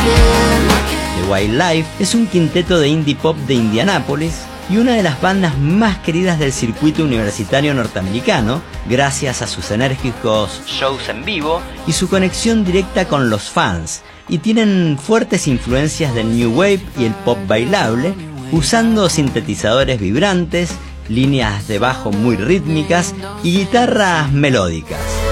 The Wildlife es un quinteto de indie pop de Indianápolis y una de las bandas más queridas del circuito universitario norteamericano, gracias a sus enérgicos shows en vivo y su conexión directa con los fans, y tienen fuertes influencias del new wave y el pop bailable, usando sintetizadores vibrantes, líneas de bajo muy rítmicas y guitarras melódicas.